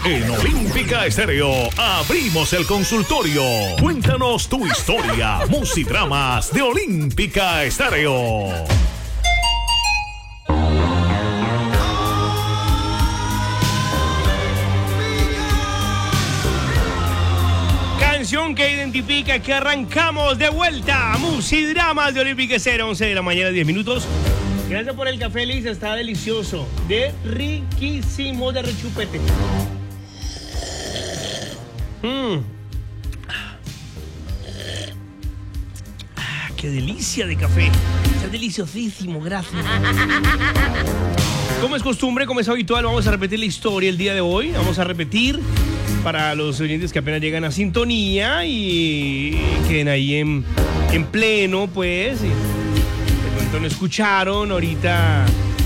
En Olímpica Estéreo abrimos el consultorio. Cuéntanos tu historia, musidramas de Olímpica Estéreo. Canción que identifica que arrancamos de vuelta. Musidramas de Olímpica Estéreo, 11 de la mañana, 10 minutos. Gracias por el café, Liz, está delicioso. De riquísimo, de rechupete. Qué delicia de café. Está deliciosísimo, gracias. Como es costumbre, como es habitual, vamos a repetir la historia el día de hoy. Vamos a repetir para los oyentes que apenas llegan a sintonía y queden ahí en pleno, pues. De pronto no escucharon ahorita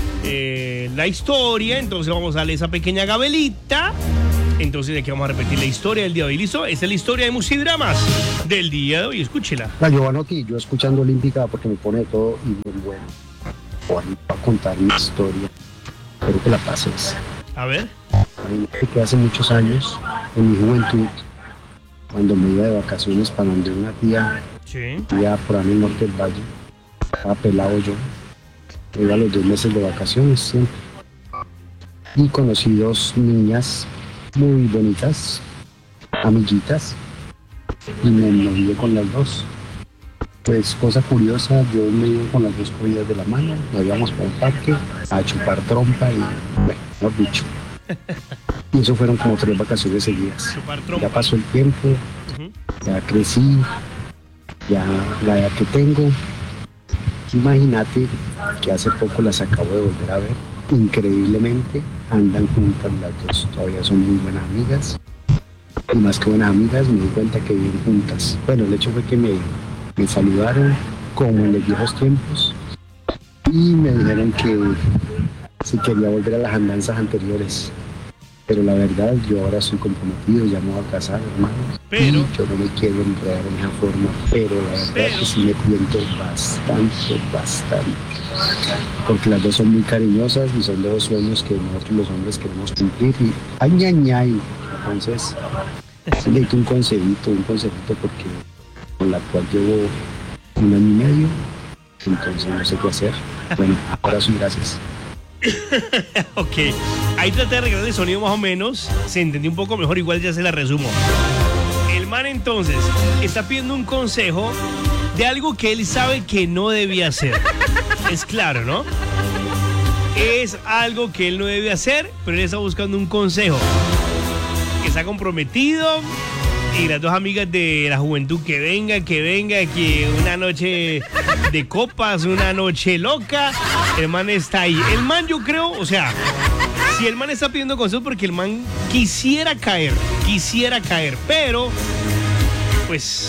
la historia, entonces vamos a darle esa pequeña gabelita. Entonces aquí vamos a repetir la historia del día de hoy. ¿Listo? Esta es la historia de Musidramas del día de hoy. Escúchela. La Giovanotti, yo escuchando Olímpica porque me pone todo y muy bueno. Voy a contar mi historia. Espero que la pases. A ver. Que hace muchos años, en mi juventud, cuando me iba de vacaciones para donde una tía, iba por ahí en el norte del valle, estaba pelado yo, iba a los 2 meses de vacaciones siempre, y conocí 2 niñas muy bonitas, amiguitas, y me ennovié con las 2. Pues cosa curiosa, yo me iba con las 2 cogidas de la mano, nos íbamos para un parque a chupar trompa y, bueno, mejor dicho. Y eso fueron como 3 vacaciones seguidas. Ya pasó el tiempo, ya crecí, ya la edad que tengo. Imagínate que hace poco las acabo de volver a ver. Increíblemente andan juntas las 2, todavía son muy buenas amigas. Y más que buenas amigas, me di cuenta que viven juntas. Bueno, el hecho fue que me saludaron como en los viejos tiempos y me dijeron que si quería volver a las andanzas anteriores. Pero la verdad, yo ahora soy comprometido, ya me voy a casar, hermanos. Pero y yo no me quiero enredar en esa forma, pero la verdad es que sí me cuento bastante. Porque las 2 son muy cariñosas y son de los sueños que nosotros los hombres queremos cumplir. Y ay. Entonces, necesito un consejito porque con la cual llevo 1 año y medio, entonces no sé qué hacer. Bueno, ahora sí, gracias. Ok, ahí traté de arreglar el sonido más o menos. Se entendió un poco mejor, igual ya se la resumo. El man entonces está pidiendo un consejo de algo que él sabe que no debía hacer. Es claro, ¿no? Es algo que él no debe hacer, pero él está buscando un consejo. Que está comprometido y las 2 amigas de la juventud que venga, que una noche de copas, una noche loca, el man está ahí. El man, yo creo, o sea, si el man está pidiendo consejos porque el man quisiera caer, pero, pues,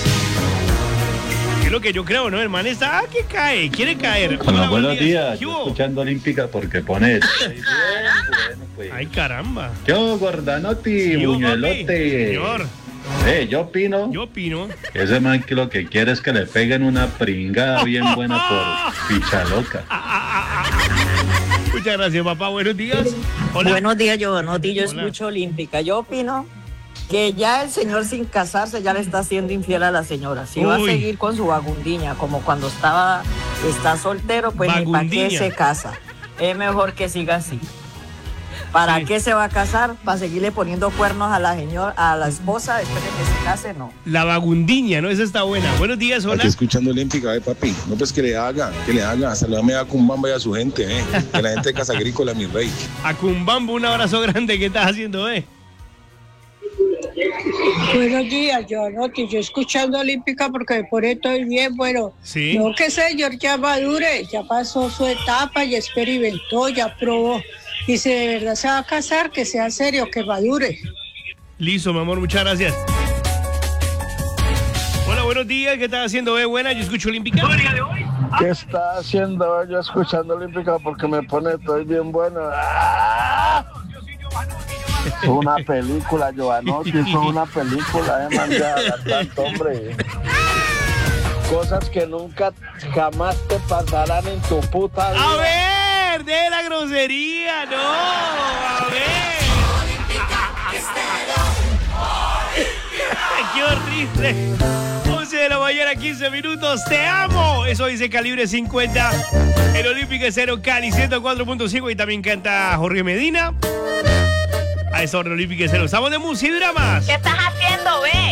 es lo que yo creo, ¿no? El man está, que cae, quiere caer. Hola, buenos días, yo escuchando Olímpica porque pone... Pues. Ay, caramba. Yo, Gordanotti, Buñuelote. Señor. Yo opino que ese man que lo que quiere es que le peguen una pringada bien buena por ficha loca. Muchas gracias, papá. Buenos días. Hola. Buenos días, Giovanotti. Yo escucho Olímpica. Yo opino que ya el señor sin casarse ya le está haciendo infiel a la señora. Si va a seguir con su vagundiña como cuando está soltero, pues ni para qué se casa. Es mejor que siga así. ¿Para qué se va a casar? ¿Para seguirle poniendo cuernos a la esposa después de que se case? No. La vagundiña, ¿no? Esa está buena. Buenos días, hola. Aquí escuchando Olímpica, papi. No, pues que le haga. Saludame a Cumbamba y a su gente, De la gente de Casa Agrícola, mi rey. A Cumbamba, un abrazo grande. ¿Qué estás haciendo, Buenos días, yo escuchando Olímpica porque por esto estoy bien, bueno. Sí. No, que señor ya madure, ya pasó su etapa, ya experimentó, ya probó. Y si de verdad se va a casar, que sea serio, que madure. Listo, mi amor, muchas gracias. Hola, buenos días, ¿qué estás haciendo, buena? Yo escucho Olímpica. ¿Qué está haciendo yo escuchando Olímpica? Porque me pone todo bien bueno. ¡Ah! Es una película, Giovanotti, es una película, man, ya, tanto, hombre. Cosas que nunca, jamás te pasarán en tu puta vida. A ver, de la grosería, no, a ver. Calibre. 11 de la mañana, 15 minutos. ¡Te amo! Eso dice Calibre 50. El Olímpico Estéreo Cali 104.5. Y también canta Jorge Medina. A esa hora Olímpico Estéreo. Estamos de Musidramas. ¿Qué estás haciendo, ve?